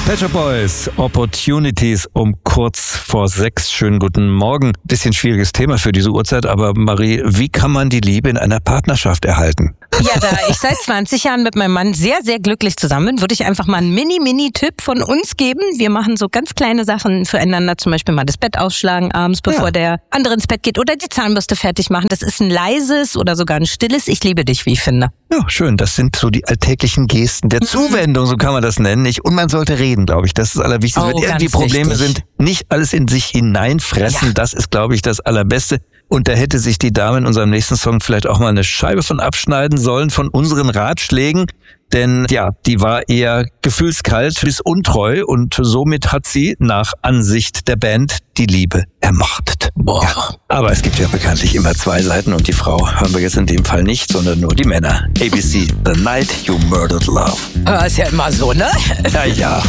Pet Shop Boys, Opportunities um kurz vor 6. Schönen guten Morgen. Bisschen schwieriges Thema für diese Uhrzeit, aber Marie, wie kann man die Liebe in einer Partnerschaft erhalten? Ja, da ich seit 20 Jahren mit meinem Mann sehr, sehr glücklich zusammen bin, würde ich einfach mal einen Mini-Tipp von uns geben. Wir machen so ganz kleine Sachen füreinander, zum Beispiel mal das Bett ausschlagen abends, bevor der andere ins Bett geht, oder die Zahnbürste fertig machen. Das ist ein leises oder sogar ein stilles Ich liebe dich, wie ich finde. Ja, schön. Das sind so die alltäglichen Gesten der Zuwendung, so kann man das nennen. Und man sollte reden, glaube ich. Das ist das Allerwichtigste. Wenn irgendwie Probleme sind, nicht alles in sich hineinfressen. Ja. Das ist, glaube ich, das Allerbeste. Und da hätte sich die Dame in unserem nächsten Song vielleicht auch mal eine Scheibe von abschneiden sollen, von unseren Ratschlägen. Denn ja, die war eher gefühlskalt bis untreu und somit hat sie nach Ansicht der Band die Liebe ermordet. Boah. Ja, aber es gibt ja bekanntlich immer zwei Seiten und die Frau hören wir jetzt in dem Fall nicht, sondern nur die Männer. ABC, The Night You Murdered Love. Ist ja immer so, ne? Ja.